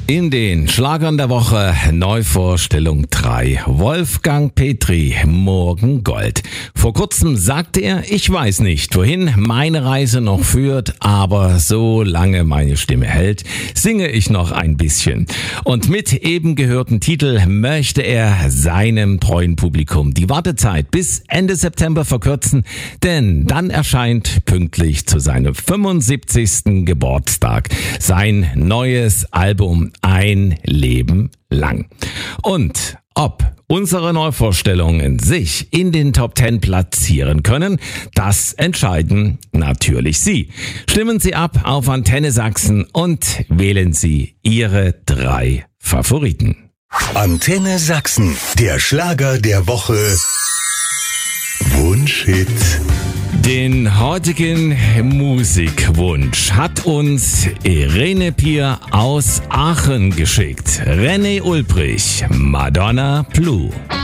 In den Schlagern der Woche Neuvorstellung 3. Wolfgang Petri, Morgen Gold. Vor kurzem sagte er, ich weiß nicht, wohin meine Reise noch führt, aber solange meine Stimme hält, singe ich noch ein bisschen. Und mit eben gehörten Titel möchte er seinem treuen Publikum die Wartezeit bis Ende September verkürzen, denn dann erscheint pünktlich zu seinem 75. Geburtstag sein neues Album Ein Leben lang. Und ob unsere Neuvorstellungen sich in den Top 10 platzieren können, das entscheiden natürlich Sie. Stimmen Sie ab auf Antenne Sachsen und wählen Sie Ihre 3 Favoriten. Antenne Sachsen, der Schlager der Woche. Wunschhit. Den heutigen Musikwunsch hat uns Irene Pier aus Aachen geschickt. René Ulbrich, Madonna Blue.